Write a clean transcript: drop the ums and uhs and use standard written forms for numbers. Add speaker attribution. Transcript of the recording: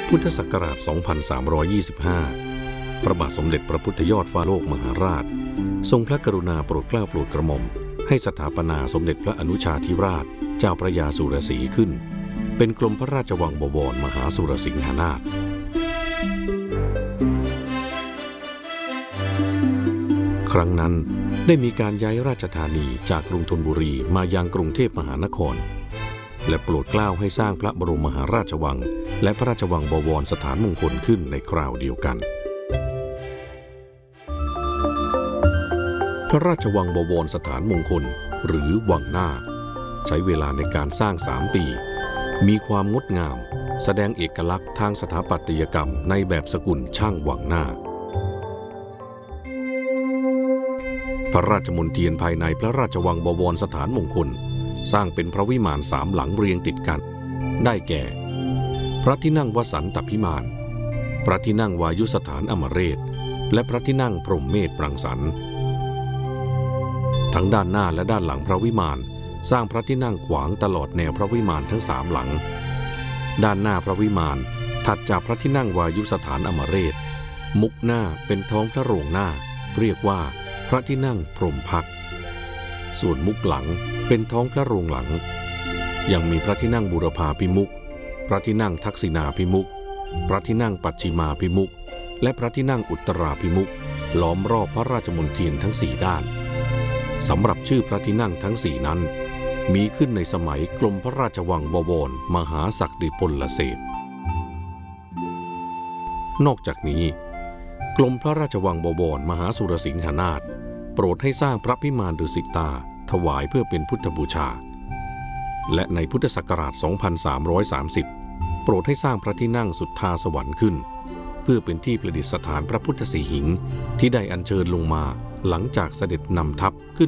Speaker 1: พุทธศักราช 2325 พระบาทสมเด็จพระพุทธยอดฟ้าโลกมหาราชทรงพระกรุณาโปรดเกล้าโปรดกระหม่อมให้สถาปนาสมเด็จพระอนุชาธิราชเจ้าพระยาสุรศรีขึ้นเป็นกรมพระราชวังบวรมหาสุรสิงหนาถครั้งนั้นได้มีการย้ายราชธานีจากกรุงธนบุรีมายังกรุงเทพมหานครและโปรดเกล้าให้สร้างพระบรมมหาราชวังและพระราชวังบวรสถานมงคลขึ้นในคราวเดียวกันพระราชวังบวรสถานมงคลหรือวังหน้าใช้เวลาในการสร้าง3 ปีมีความงดงามแสดงเอกลักษณ์ทางสถาปัตยกรรมในแบบสกุลช่างวังหน้าพระราชมณฑียนภายในพระราชวังบวรสถานมงคลสร้างเป็นพระวิมาน3 หลังเรียงติดกันได้แก่พระที่นั่งวสันตพิมานพระที่นั่งวายุสถานอมเรศและพระที่นั่งพรหมเมธปรังสรรค์ทั้งด้านหน้าและด้านหลังพระวิมานสร้างพระที่นั่งขวางตลอดแนวพระวิมานทั้ง3 หลังด้านหน้าพระวิมานถัดจากพระที่นั่งวายุสถานอมเรศมุกหน้าเป็นท้องพระโรงหน้าเรียกว่าพระที่นั่งพรหมพักตร์ส่วนมุกหลังเป็นท้องพระโรงหลังยังมีพระที่นั่งบูรพาภิมุขพระที่นั่งทักษิณาภิมุขพระที่นั่งปัจฉิมาภิมุขและพระที่นั่งอุตราภิมุขล้อมรอบพระราชมณฑียนทั้ง4 ด้านสำหรับชื่อพระที่นั่งทั้ง4นั้นมีขึ้นในสมัยกรมพระราชวังบวรมหาศักดิพลเสพนอกจากนี้กรมพระราชวังบวรมหาสุรสิงหนาถโปรดให้สร้างพระพิมานดุสิตาถวายเพื่อเป็นพุทธบูชาและในพุทธศักราช 2330 โปรดให้สร้างพระที่นั่งสุทธาสวรรค์ขึ้นเพื่อเป็นที่ประดิษฐานพระพุทธสีหิงที่ได้อัญเชิญลงมาหลังจากเสด็จนำทัพขึ้น